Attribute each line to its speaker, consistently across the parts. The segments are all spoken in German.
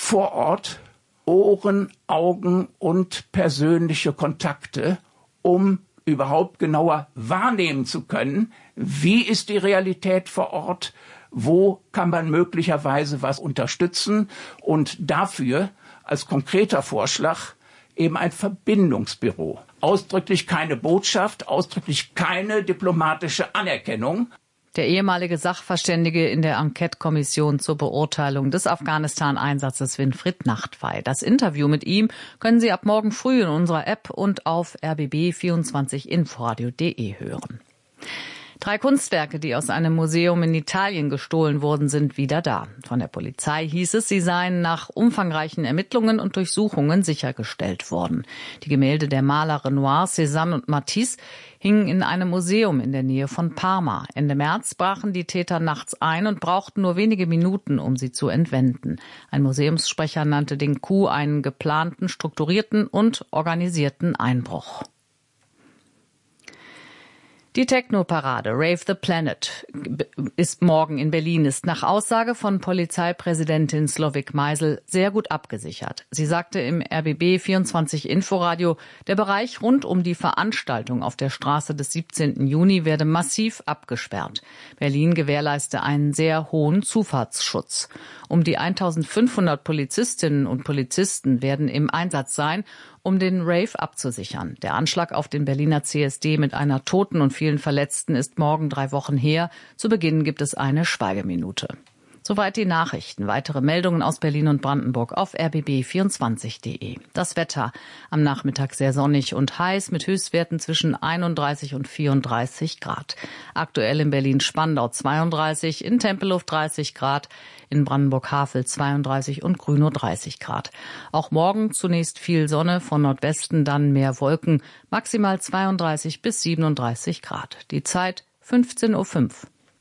Speaker 1: vor Ort Ohren, Augen und persönliche Kontakte, um überhaupt genauer wahrnehmen zu können, wie ist die Realität vor Ort, wo kann man möglicherweise was unterstützen und dafür als konkreter Vorschlag eben ein Verbindungsbüro. Ausdrücklich keine Botschaft, ausdrücklich keine diplomatische Anerkennung.
Speaker 2: Der ehemalige Sachverständige in der Enquete-Kommission zur Beurteilung des Afghanistan-Einsatzes Winfried Nachtwey. Das Interview mit ihm können Sie ab morgen früh in unserer App und auf rbb24inforadio.de hören. 3 Kunstwerke, die aus einem Museum in Italien gestohlen wurden, sind wieder da. Von der Polizei hieß es, sie seien nach umfangreichen Ermittlungen und Durchsuchungen sichergestellt worden. Die Gemälde der Maler Renoir, Cézanne und Matisse hingen in einem Museum in der Nähe von Parma. Ende März brachen die Täter nachts ein und brauchten nur wenige Minuten, um sie zu entwenden. Ein Museumssprecher nannte den Coup einen geplanten, strukturierten und organisierten Einbruch. Die Techno-Parade Rave the Planet ist morgen in Berlin, ist nach Aussage von Polizeipräsidentin Slowik Meisel sehr gut abgesichert. Sie sagte im RBB 24 Inforadio, der Bereich rund um die Veranstaltung auf der Straße des 17. Juni werde massiv abgesperrt. Berlin gewährleiste einen sehr hohen Zufahrtsschutz. Um die 1500 Polizistinnen und Polizisten werden im Einsatz sein, um den Rave abzusichern. Der Anschlag auf den Berliner CSD mit einer Toten und vielen Verletzten ist morgen 3 Wochen her. Zu Beginn gibt es eine Schweigeminute. Soweit die Nachrichten. Weitere Meldungen aus Berlin und Brandenburg auf rbb24.de. Das Wetter am Nachmittag sehr sonnig und heiß mit Höchstwerten zwischen 31 und 34 Grad. Aktuell in Berlin-Spandau 32, in Tempelhof 30 Grad, in Brandenburg-Havel 32 und Grünow 30 Grad. Auch morgen zunächst viel Sonne, von Nordwesten dann mehr Wolken, maximal 32 bis 37 Grad. Die Zeit 15:05 Uhr.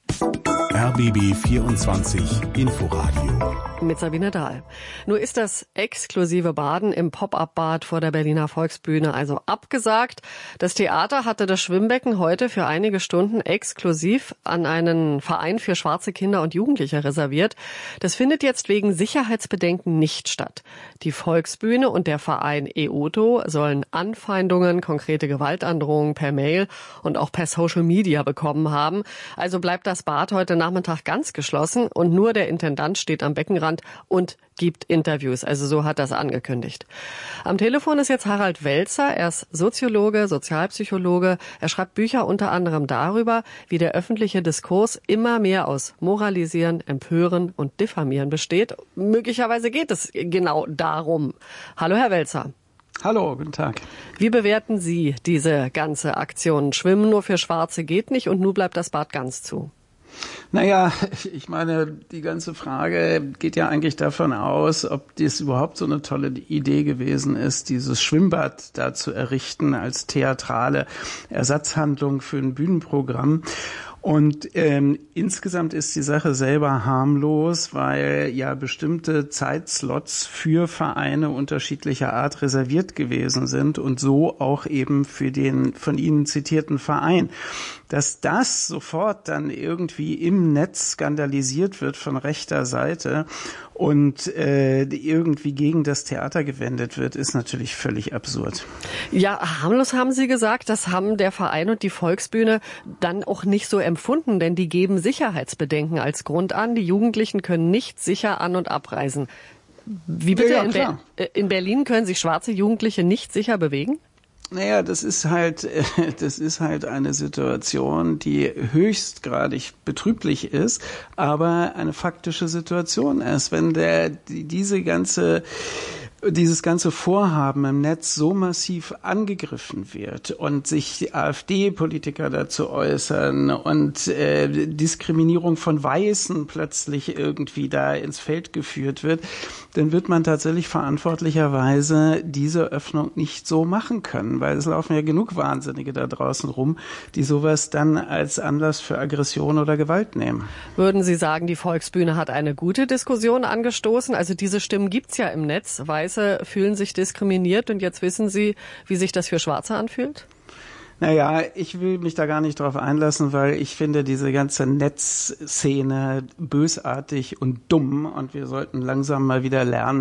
Speaker 3: RBB 24 Inforadio.
Speaker 4: Mit Sabine Dahl. Nur ist das exklusive Baden im Pop-up-Bad vor der Berliner Volksbühne also abgesagt. Das Theater hatte das Schwimmbecken heute für einige Stunden exklusiv an einen Verein für schwarze Kinder und Jugendliche reserviert. Das findet jetzt wegen Sicherheitsbedenken nicht statt. Die Volksbühne und der Verein EOTO sollen Anfeindungen, konkrete Gewaltandrohungen per Mail und auch per Social Media bekommen haben. Also bleibt das Bad heute Nachmittag ganz geschlossen und nur der Intendant steht am Beckenrand und gibt Interviews. Also so hat das angekündigt. Am Telefon ist jetzt Harald Welzer. Er ist Soziologe, Sozialpsychologe. Er schreibt Bücher unter anderem darüber, wie der öffentliche Diskurs immer mehr aus Moralisieren, Empören und Diffamieren besteht. Möglicherweise geht es genau darum. Hallo, Herr Welzer.
Speaker 5: Hallo, guten Tag.
Speaker 4: Wie bewerten Sie diese ganze Aktion? Schwimmen nur für Schwarze geht nicht und nun bleibt das Bad ganz zu.
Speaker 5: Naja, ich meine, die ganze Frage geht ja eigentlich davon aus, ob das überhaupt so eine tolle Idee gewesen ist, dieses Schwimmbad da zu errichten als theatrale Ersatzhandlung für ein Bühnenprogramm. Und insgesamt ist die Sache selber harmlos, weil ja bestimmte Zeitslots für Vereine unterschiedlicher Art reserviert gewesen sind und so auch eben für den von Ihnen zitierten Verein. Dass das sofort dann irgendwie im Netz skandalisiert wird von rechter Seite und irgendwie gegen das Theater gewendet wird, ist natürlich völlig absurd.
Speaker 4: Ja, harmlos haben Sie gesagt, das haben der Verein und die Volksbühne dann auch nicht so empfunden, denn die geben Sicherheitsbedenken als Grund an. Die Jugendlichen können nicht sicher an- und abreisen. Wie bitte?
Speaker 5: Ja,
Speaker 4: in Berlin können sich schwarze Jugendliche nicht sicher bewegen?
Speaker 5: Naja, das ist halt eine Situation, die höchstgradig betrüblich ist, aber eine faktische Situation ist. Wenn dieses ganze Vorhaben im Netz so massiv angegriffen wird und sich die AfD-Politiker dazu äußern und Diskriminierung von Weißen plötzlich irgendwie da ins Feld geführt wird, dann wird man tatsächlich verantwortlicherweise diese Öffnung nicht so machen können, weil es laufen ja genug Wahnsinnige da draußen rum, die sowas dann als Anlass für Aggression oder Gewalt nehmen.
Speaker 4: Würden Sie sagen, die Volksbühne hat eine gute Diskussion angestoßen? Also diese Stimmen gibt's ja im Netz. Weiße fühlen sich diskriminiert und jetzt wissen Sie, wie sich das für Schwarze anfühlt?
Speaker 5: Naja, ich will mich da gar nicht drauf einlassen, weil ich finde diese ganze Netzszene bösartig und dumm und wir sollten langsam mal wieder lernen,